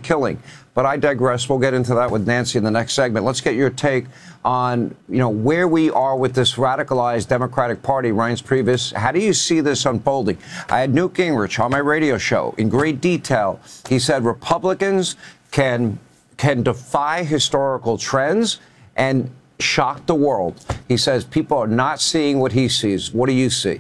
killing. But I digress. We'll get into that with Nancy in the next segment. Let's get your take on, where we are with this radicalized Democratic Party. Reince Priebus, how do you see this unfolding? I had Newt Gingrich on my radio show in great detail. He said Republicans can defy historical trends and shock the world. He says people are not seeing what he sees. What do you see?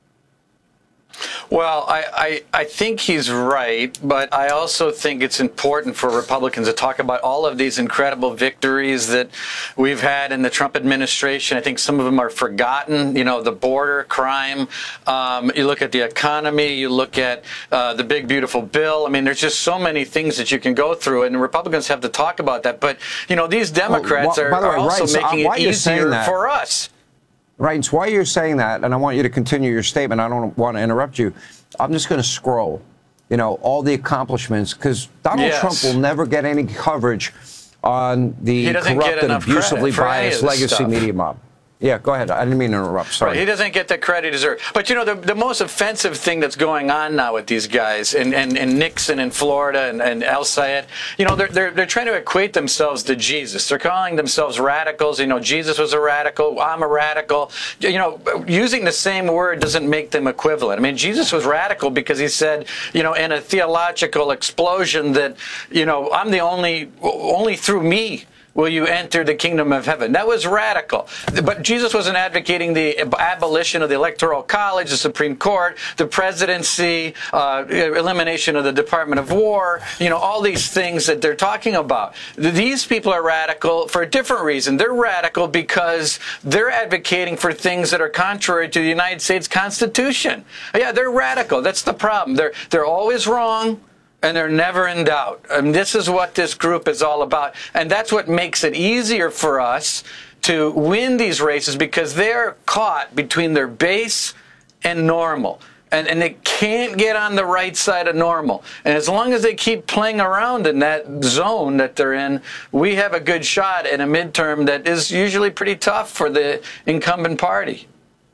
Well, I think he's right, but I also think it's important for Republicans to talk about all of these incredible victories that we've had in the Trump administration. I think some of them are forgotten, the border, crime. You look at the economy, you look at the big, beautiful bill. I mean, there's just so many things that you can go through, and Republicans have to talk about that. But, these Democrats are also making it easier for us. Reince, while you're saying that, and I want you to continue your statement, I don't want to interrupt you, I'm just going to scroll, all the accomplishments, because Donald Trump will never get any coverage on the corrupt and abusively biased legacy media mob. Yeah, go ahead. I didn't mean to interrupt. Sorry. Right, he doesn't get the credit he deserves. But, the most offensive thing that's going on now with these guys, and Nixon in Florida and El Sayed, they're trying to equate themselves to Jesus. They're calling themselves radicals. Jesus was a radical. I'm a radical. Using the same word doesn't make them equivalent. I mean, Jesus was radical because he said, in a theological explosion that, I'm the only through me will you enter the kingdom of heaven. That was radical. But Jesus wasn't advocating the abolition of the Electoral College, the Supreme Court, the presidency, elimination of the Department of War, all these things that they're talking about. These people are radical for a different reason. They're radical because they're advocating for things that are contrary to the United States Constitution. Yeah, they're radical. That's the problem. They're always wrong, and they're never in doubt. And this is what this group is all about. And that's what makes it easier for us to win these races, because they're caught between their base and normal. And they can't get on the right side of normal. And as long as they keep playing around in that zone that they're in, we have a good shot in a midterm that is usually pretty tough for the incumbent party.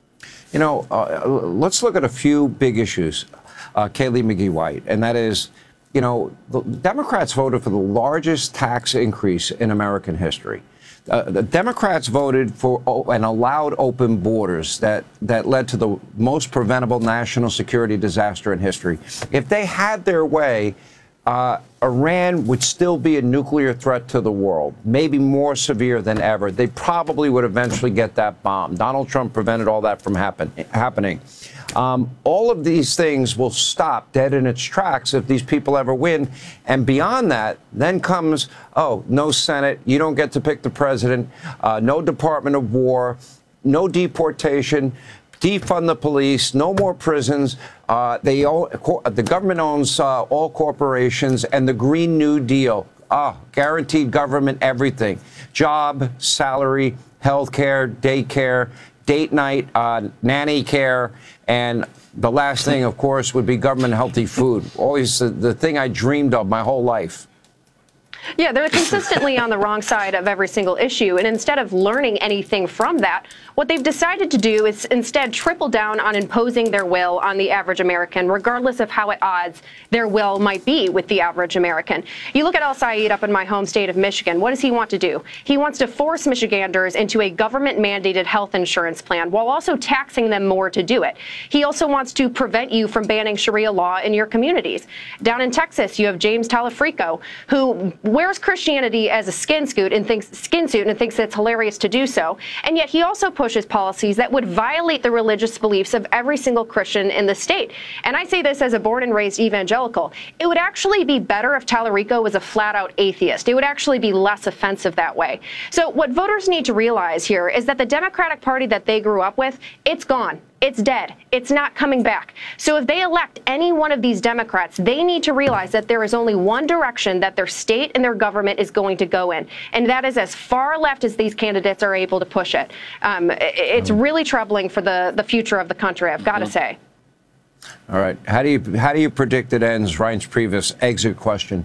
Let's look at a few big issues, Kayleigh McGee-White, and that is, the Democrats voted for the largest tax increase in American history. The Democrats voted for and allowed open borders that led to the most preventable national security disaster in history. If they had their way, Iran would still be a nuclear threat to the world, maybe more severe than ever. They probably would eventually get that bomb. Donald Trump prevented all that from happening. All of these things will stop dead in its tracks if these people ever win. And beyond that, then comes, no Senate, you don't get to pick the president, no Department of War, no deportation, defund the police, no more prisons. The government owns all corporations, and the Green New Deal, guaranteed government everything, job, salary, health care, daycare, date night, nanny care, and the last thing, of course, would be government healthy food. Always the thing I dreamed of my whole life. Yeah, they're consistently on the wrong side of every single issue. And instead of learning anything from that, what they've decided to do is instead triple down on imposing their will on the average American, regardless of how at odds their will might be with the average American. You look at El Sayed up in my home state of Michigan. What does he want to do? He wants to force Michiganders into a government-mandated health insurance plan while also taxing them more to do it. He also wants to prevent you from banning Sharia law in your communities. Down in Texas, you have James Talafrico, who wears Christianity as a skin suit and thinks it's hilarious to do so. And yet he also pushes policies that would violate the religious beliefs of every single Christian in the state. And I say this as a born and raised evangelical. It would actually be better if Talarico was a flat-out atheist. It would actually be less offensive that way. So what voters need to realize here is that the Democratic Party that they grew up with, it's gone. It's dead. It's not coming back. So if they elect any one of these Democrats, they need to realize that there is only one direction that their state and their government is going to go in, and that is as far left as these candidates are able to push it. It's really troubling for the future of the country, I've got to say. All right. How do you predict it ends? Reince Priebus, exit question.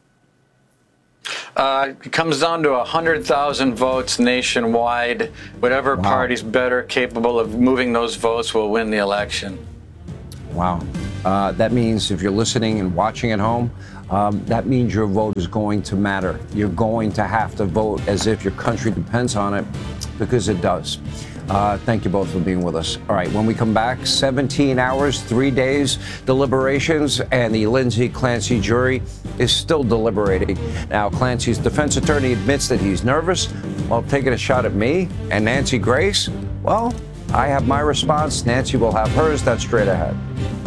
It comes down to 100,000 votes nationwide. Whatever party's better capable of moving those votes will win the election. Wow. That means if you're listening and watching at home, that means your vote is going to matter. You're going to have to vote as if your country depends on it, because it does. Thank you both for being with us. All right, when we come back, 17 hours, 3 days, deliberations, and the Lindsay Clancy jury is still deliberating. Now, Clancy's defense attorney admits that he's nervous while taking a shot at me and Nancy Grace. Well, I have my response. Nancy will have hers. That's straight ahead.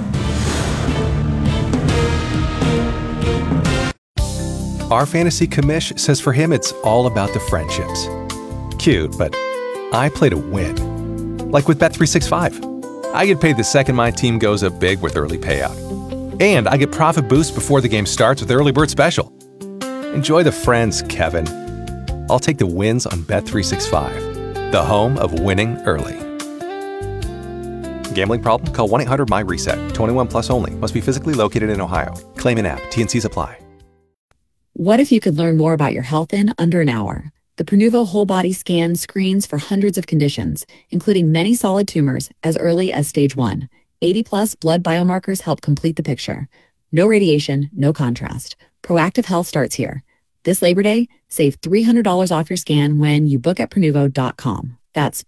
Our fantasy commish says for him it's all about the friendships. Cute, but I play to win. Like with Bet365. I get paid the second my team goes up big with early payout. And I get profit boost before the game starts with Early Bird Special. Enjoy the friends, Kevin. I'll take the wins on Bet365, the home of winning early. Gambling problem? Call 1-800-MY-RESET. 21 plus only. Must be physically located in Ohio. Claim an app. T&Cs apply. What if you could learn more about your health in under an hour? The Prenuvo Whole Body Scan screens for hundreds of conditions, including many solid tumors, as early as stage 1. 80-plus blood biomarkers help complete the picture. No radiation, no contrast. Proactive health starts here. This Labor Day, save $300 off your scan when you book at Prenuvo.com. That's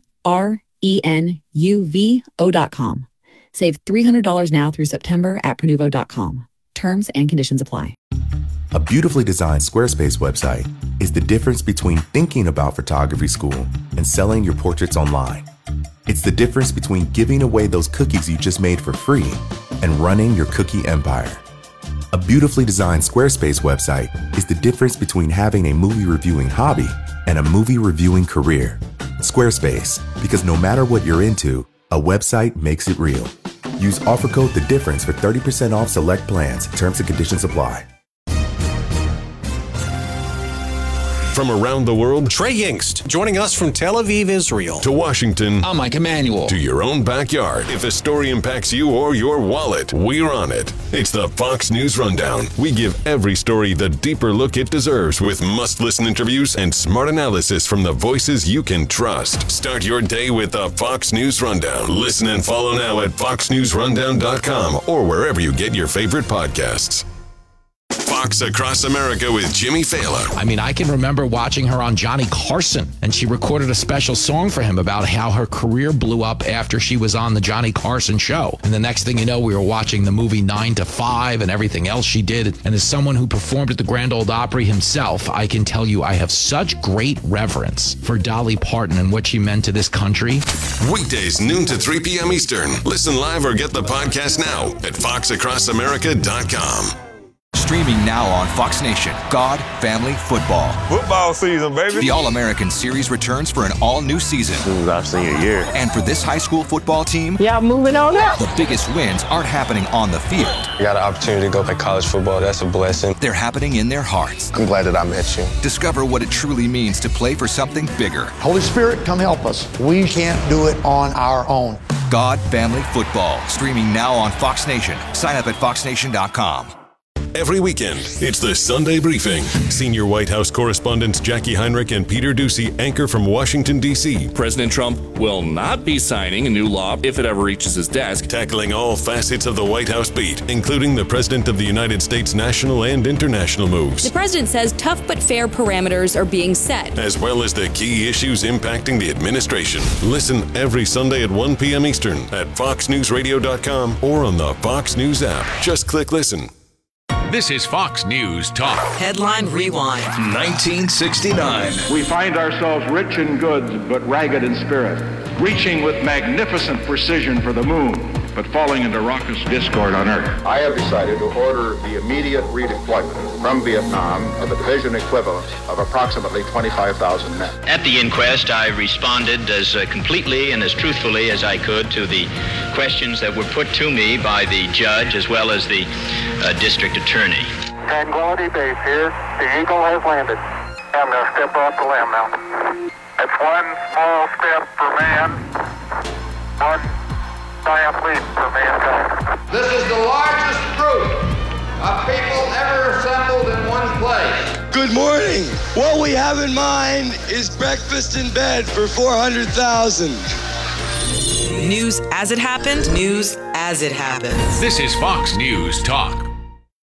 Prenuvo.com. Save $300 now through September at Prenuvo.com. Terms and conditions apply. A beautifully designed Squarespace website is the difference between thinking about photography school and selling your portraits online. It's the difference between giving away those cookies you just made for free and running your cookie empire. A beautifully designed Squarespace website is the difference between having a movie reviewing hobby and a movie reviewing career. Squarespace, because no matter what you're into, a website makes it real. Use offer code The Difference for 30% off select plans. Terms and conditions apply. From around the world, Trey Yingst, joining us from Tel Aviv, Israel. To Washington, I'm Mike Emanuel. To your own backyard. If a story impacts you or your wallet, we're on it. It's the Fox News Rundown. We give every story the deeper look it deserves with must-listen interviews and smart analysis from the voices you can trust. Start your day with the Fox News Rundown. Listen and follow now at foxnewsrundown.com or wherever you get your favorite podcasts. Fox Across America with Jimmy Fallon. I mean, I can remember watching her on Johnny Carson, and she recorded a special song for him about how her career blew up after she was on the Johnny Carson show. And the next thing you know, we were watching the movie 9 to 5 and everything else she did. And as someone who performed at the Grand Ole Opry himself, I can tell you I have such great reverence for Dolly Parton and what she meant to this country. Weekdays, noon to 3 p.m. Eastern. Listen live or get the podcast now at foxacrossamerica.com. Streaming now on Fox Nation, God, Family, Football. Football season, baby. The All-American Series returns for an all-new season. This is our senior year. And for this high school football team, moving on up. The biggest wins aren't happening on the field. I got an opportunity to go play college football. That's a blessing. They're happening in their hearts. I'm glad that I met you. Discover what it truly means to play for something bigger. Holy Spirit, come help us. We can't do it on our own. God, Family, Football. Streaming now on Fox Nation. Sign up at foxnation.com. Every weekend, it's the Sunday Briefing. Senior White House correspondents Jackie Heinrich and Peter Doocy anchor from Washington, D.C. President Trump will not be signing a new law if it ever reaches his desk. Tackling all facets of the White House beat, including the President of the United States' national and international moves. The president says tough but fair parameters are being set, as well as the key issues impacting the administration. Listen every Sunday at 1 p.m. Eastern at foxnewsradio.com or on the Fox News app. Just click listen. This is Fox News Talk. Headline Rewind. 1969. We find ourselves rich in goods, but ragged in spirit, reaching with magnificent precision for the moon, but falling into raucous discord on Earth. I have decided to order the immediate redeployment from Vietnam of a division equivalent of approximately 25,000 men. At the inquest, I responded as completely and as truthfully as I could to the questions that were put to me by the judge as well as the district attorney. Tranquility Base here. The Eagle has landed. I'm going to step off the limb now. It's one small step for man, one giant leap for mankind. This is the largest group of people ever assembled in one place. Good morning. What we have in mind is breakfast in bed for 400,000. News as it happened, news as it happens. This is Fox News Talk.